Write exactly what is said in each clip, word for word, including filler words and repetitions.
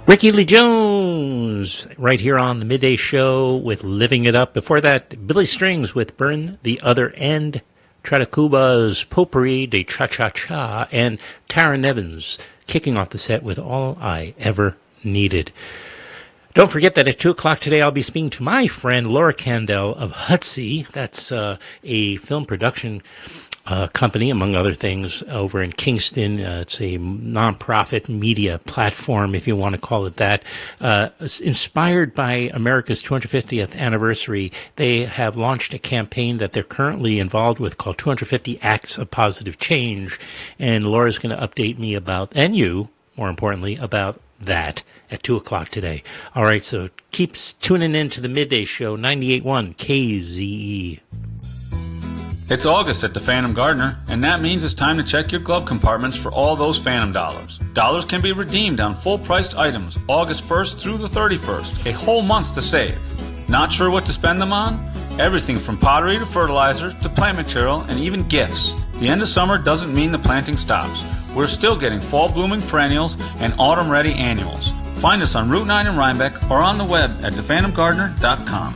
Ricky Lee Jones, right here on the Midday Show with Living It Up. Before that, Billy Strings with Burn the Other End, Tratacuba's Potpourri de Cha-Cha-Cha, and Tara Nevins kicking off the set with All I Ever Needed. Don't forget that at two o'clock today, I'll be speaking to my friend Laura Kandel of Hutsy. That's uh, a film production uh, company, among other things, over in Kingston. Uh, it's a nonprofit media platform, if you want to call it that. Uh, inspired by America's two hundred fiftieth anniversary, they have launched a campaign that they're currently involved with called two hundred fifty Acts of Positive Change. And Laura's going to update me about, and you, more importantly, about that at two o'clock today. All right, so keep tuning in to the Midday Show, ninety-eight point one K Z E. It's August at the Phantom Gardener, and that means it's time to check your glove compartments for all those Phantom dollars. Dollars can be redeemed on full-priced items August first through the thirty-first, a whole month to save. Not sure what to spend them on? Everything from pottery to fertilizer to plant material and even gifts. The end of summer doesn't mean the planting stops. We're still getting fall-blooming perennials and autumn-ready annuals. Find us on Route nine in Rhinebeck or on the web at the phantom gardener dot com.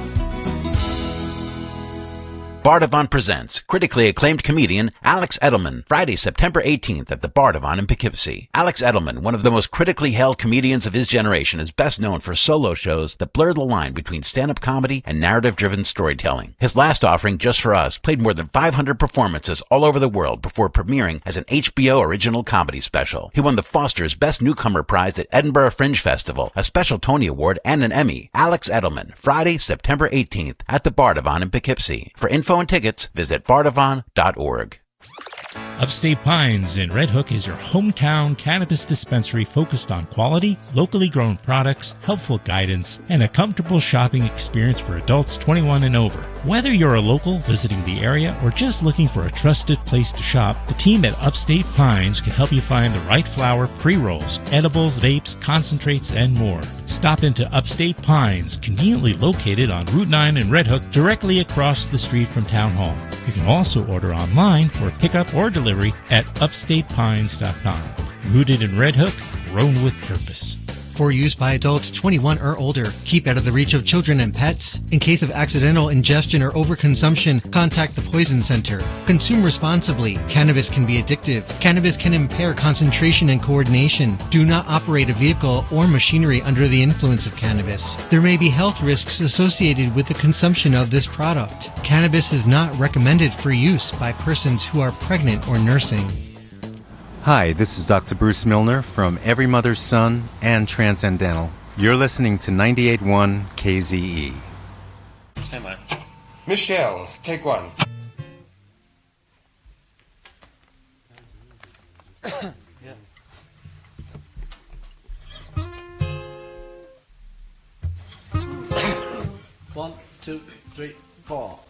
Bardavon presents critically acclaimed comedian Alex Edelman, Friday, September eighteenth at the Bardavon in Poughkeepsie. Alex Edelman, one of the most critically held comedians of his generation, is best known for solo shows that blur the line between stand-up comedy and narrative-driven storytelling. His last offering, Just for Us, played more than five hundred performances all over the world before premiering as an H B O original comedy special. He won the Foster's Best Newcomer Prize at Edinburgh Fringe Festival, a special Tony Award, and an Emmy. Alex Edelman, Friday, September eighteenth at the Bardavon in Poughkeepsie. For info and tickets, visit bardavon dot org. Upstate Pines in Red Hook is your hometown cannabis dispensary focused on quality, locally grown products, helpful guidance, and a comfortable shopping experience for adults twenty-one and over. Whether you're a local visiting the area or just looking for a trusted place to shop, the team at Upstate Pines can help you find the right flower, pre-rolls, edibles, vapes, concentrates, and more. Stop into Upstate Pines, conveniently located on Route nine in Red Hook, directly across the street from Town Hall. You can also order online for pickup or delivery at upstate pines dot com. Rooted in Red Hook, grown with purpose. For use by adults twenty-one or older. Keep out of the reach of children and pets. In case of accidental ingestion or overconsumption, contact the Poison Center. Consume responsibly. Cannabis can be addictive. Cannabis can impair concentration and coordination. Do not operate a vehicle or machinery under the influence of cannabis. There may be health risks associated with the consumption of this product. Cannabis is not recommended for use by persons who are pregnant or nursing. Hi, this is Doctor Bruce Milner from Every Mother's Son and Transcendental. You're listening to ninety-eight point one K Z E. Stand by. Michelle, take one. Yeah. One, two, three, four.